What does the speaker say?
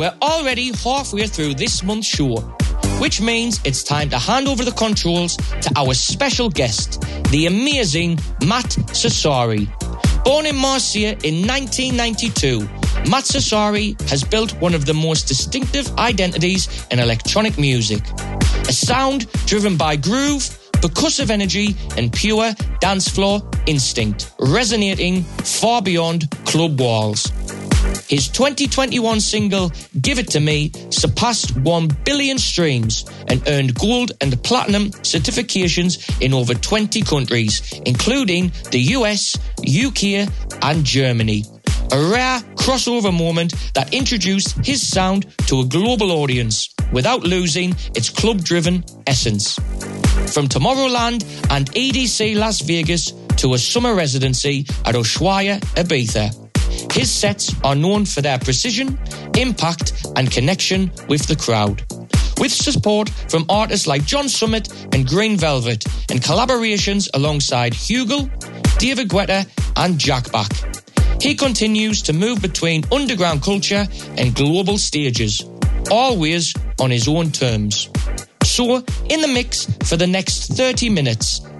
we're already halfway through this month's show, which means it's time to hand over the controls to our special guest, the amazing Matt Sassari. Born in Marseille in 1992, Matt Sassari has built one of the most distinctive identities in electronic music. A sound driven by groove, percussive energy and pure dance floor instinct, resonating far beyond club walls. His 2021 single, Give It To Me, surpassed 1 billion streams and earned gold and platinum certifications in over 20 countries, including the US, UK and Germany. A rare crossover moment that introduced his sound to a global audience without losing its club-driven essence. From Tomorrowland and EDC Las Vegas to a summer residency at Ushuaia, Ibiza, his sets are known for their precision, impact and connection with the crowd. With support from artists like John Summit and Green Velvet and collaborations alongside Hugel, David Guetta and Jack Back. He continues to move between underground culture and global stages, always on his own terms. So, in the mix for the next 30 minutes,